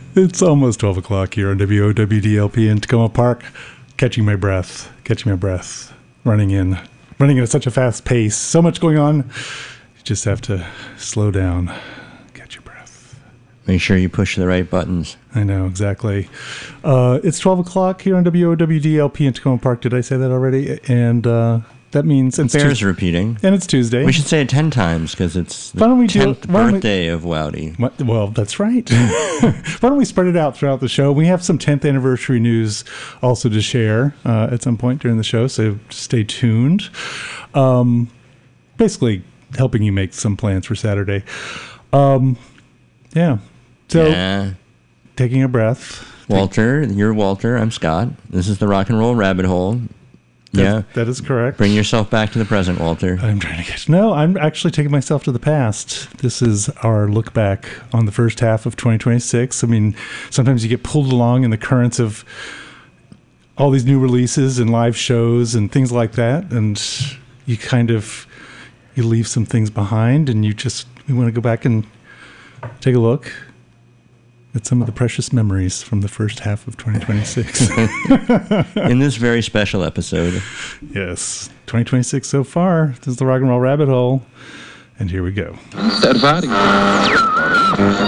It's almost 12 o'clock here on WOWDLP in Tacoma Park. Catching my breath. Running in at such a fast pace. So much going on. You just have to slow down. Catch your breath. Make sure you push the right buttons. I know, exactly. It's 12 o'clock here on WOWDLP in Tacoma Park. Did I say that already? And that means it bears repeating. And it's Tuesday. We should say it 10 times because it's the 10th birthday of Wowdy. Well, that's right. Why don't we spread it out throughout the show? We have some 10th anniversary news also to share at some point during the show, so stay tuned. Basically, helping you make some plans for Saturday. Yeah. So, taking a breath. Walter, you're Walter. I'm Scott. This is the Rock and Roll Rabbit Hole. That is correct. Bring yourself back to the present, Walter. I'm actually taking myself to the past. This is our look back on the first half of 2026. I mean, sometimes you get pulled along in the currents of all these new releases and live shows and things like that, and you leave some things behind, and you want to go back and take a look at some of the precious memories from the first half of 2026. In this very special episode. Yes. 2026 so far. This is the Rock and Roll Rabbit Hole. And here we go.